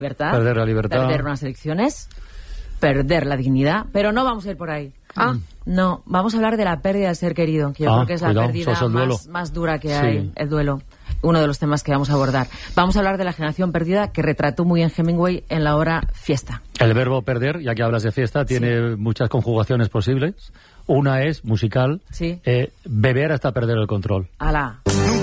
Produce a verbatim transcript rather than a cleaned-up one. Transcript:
libertad, perder la libertad, perder unas elecciones, perder la dignidad, pero no vamos a ir por ahí. Ah, no, vamos a hablar de la pérdida del ser querido, que yo ah, creo que es cuidado, la pérdida es el más, más dura que sí. hay, el duelo. Uno de los temas que vamos a abordar. Vamos a hablar de la generación perdida que retrató muy bien Hemingway en la obra Fiesta. El verbo perder, ya que hablas de fiesta, tiene sí. muchas conjugaciones posibles. Una es musical, sí. eh, beber hasta perder el control. ¡Hala!